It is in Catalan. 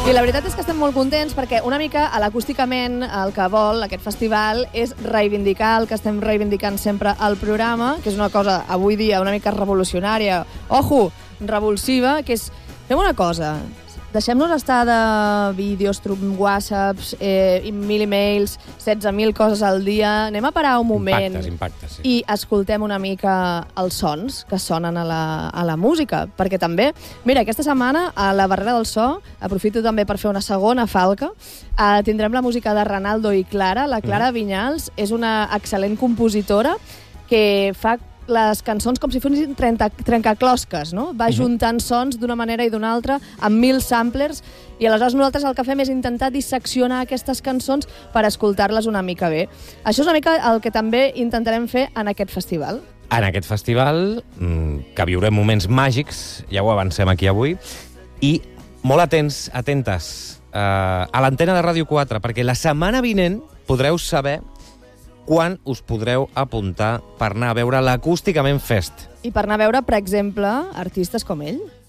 I la veritat és que estem molt contents perquè una mica a l'acústicament el que vol aquest festival és reivindicar el que estem reivindicant sempre al programa, que és una cosa avui dia una mica revolucionària, ojo, revulsiva, que és fem una cosa, deixem-nos estar de vídeos, whatsapps, 1.000 emails, 16.000 coses al dia, anem a parar un moment impactes, sí. I escoltem una mica els sons que sonen a la música, perquè també, mira, aquesta setmana a la Barrera del So, aprofito també per fer una segona falca, tindrem la música de Renaldo i Clara. La Clara Vinyals és una excel·lent compositora que fa les cançons com si fossin trencaclosques, no? Va juntant sons d'una manera i d'una altra amb 1.000 samplers i aleshores nosaltres el que fem és intentar disseccionar aquestes cançons per escoltar-les una mica bé. Això és una mica el que també intentarem fer en aquest festival. En aquest festival, que viurem moments màgics, ja ho avancem aquí avui, i molt atents, atentes a l'antena de Ràdio 4, perquè la setmana vinent podreu saber quan us podreu apuntar per anar a veure l'Acústicament Fest. I per anar a veure, per exemple, artistes com ell.